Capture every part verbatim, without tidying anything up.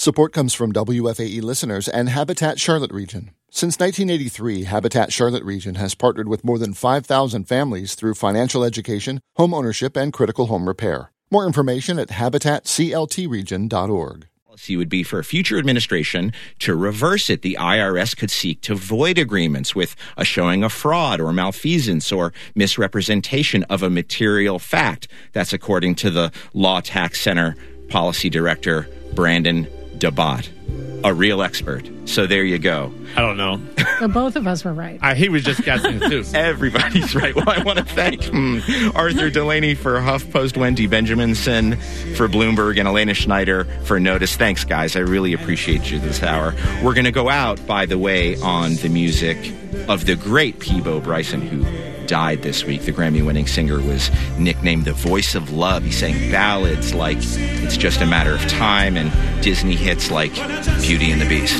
Support comes from W F A E listeners and Habitat Charlotte Region. Since nineteen eighty-three, Habitat Charlotte Region has partnered with more than five thousand families through financial education, home ownership, and critical home repair. More information at habitat c l t region dot org. Policy would be for a future administration to reverse it. The I R S could seek to void agreements with a showing of fraud or malfeasance or misrepresentation of a material fact. That's according to the Law Tax Center Policy Director, Brandon Debat, a real expert. So there you go. I don't know. So both of us were right. Uh, he was just guessing too. Everybody's right. Well, I want to thank mm, Arthur Delaney for HuffPost, Wendy Benjaminson for Bloomberg, and Elena Schneider for Notice. Thanks, guys. I really appreciate you this hour. We're going to go out, by the way, on the music of the great Peabo Bryson, who died this week. The Grammy-winning singer was nicknamed the Voice of Love. He sang ballads like It's Just a Matter of Time and Disney hits like Beauty and the Beast.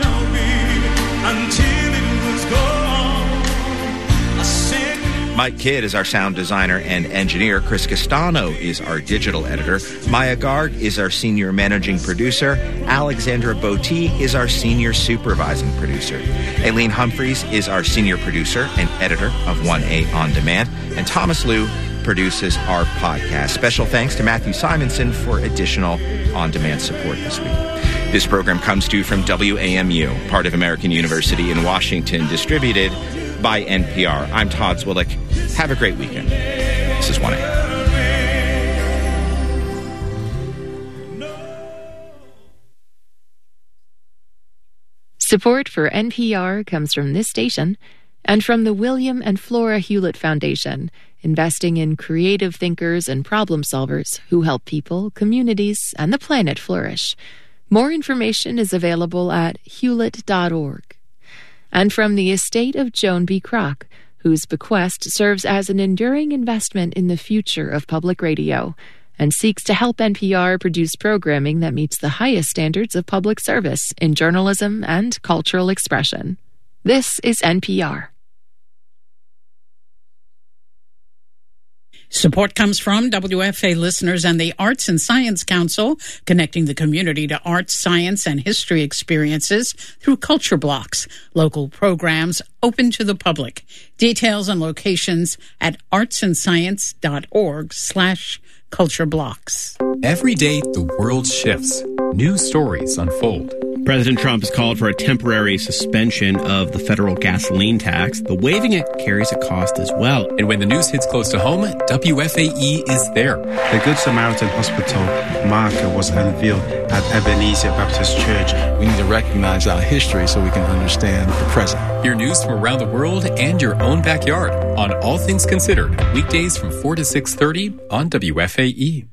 Mike Kidd is our sound designer and engineer. Chris Castano is our digital editor. Maya Garg is our senior managing producer. Alexandra Botti is our senior supervising producer. Aileen Humphreys is our senior producer and editor of one A On Demand. And Thomas Liu produces our podcast. Special thanks to Matthew Simonson for additional on-demand support this week. This program comes to you from W A M U, part of American University in Washington, distributed by N P R. I'm Todd Zwillick. Have a great weekend. This is one A. Support for N P R comes from this station and from the William and Flora Hewlett Foundation, investing in creative thinkers and problem solvers who help people, communities, and the planet flourish. More information is available at hewlett dot org. And from the estate of Joan B. Kroc, whose bequest serves as an enduring investment in the future of public radio and seeks to help N P R produce programming that meets the highest standards of public service in journalism and cultural expression. This is N P R. Support comes from W F A listeners and the Arts and Science Council, connecting the community to arts, science, and history experiences through culture blocks, local programs open to the public. Details and locations at artsandscience.org slash culture blocks. Every day, the world shifts. New stories unfold. President Trump has called for a temporary suspension of the federal gasoline tax, but waiving it carries a cost as well. And when the news hits close to home, W F A E is there. The Good Samaritan Hospital marker was unveiled at Ebenezer Baptist Church. We need to recognize our history so we can understand the present. Hear news from around the world and your own backyard on All Things Considered, weekdays from four to six thirty on W F A E.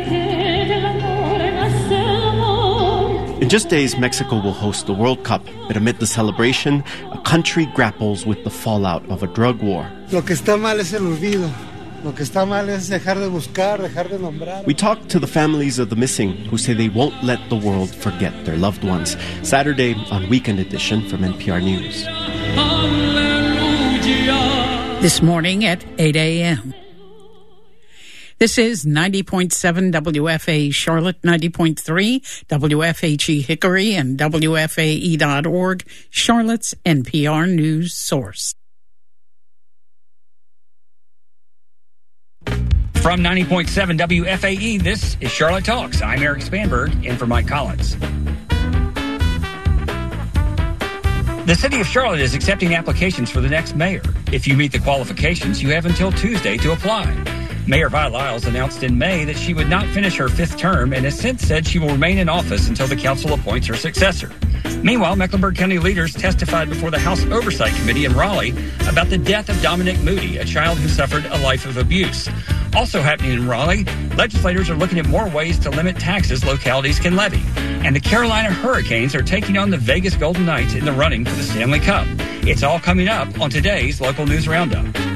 In just days, Mexico will host the World Cup, but amid the celebration, a country grapples with the fallout of a drug war. Lo que está mal es el olvido. Lo que está mal es dejar de buscar, dejar de nombrar. We talked to the families of the missing who say they won't let the world forget their loved ones. Saturday on Weekend Edition from N P R News. This morning at eight a.m. This is ninety point seven W F A E Charlotte, ninety point three W F H E Hickory, and W F A E dot org, Charlotte's N P R news source. From ninety point seven W F A E, this is Charlotte Talks. I'm Eric Spanberg, in for Mike Collins. The city of Charlotte is accepting applications for the next mayor. If you meet the qualifications, you have until Tuesday to apply. Mayor Vi Lyles announced in May that she would not finish her fifth term and has since said she will remain in office until the council appoints her successor. Meanwhile, Mecklenburg County leaders testified before the House Oversight Committee in Raleigh about the death of Dominic Moody, a child who suffered a life of abuse. Also happening in Raleigh, legislators are looking at more ways to limit taxes localities can levy. And the Carolina Hurricanes are taking on the Vegas Golden Knights in the running for the Stanley Cup. It's all coming up on today's Local News Roundup.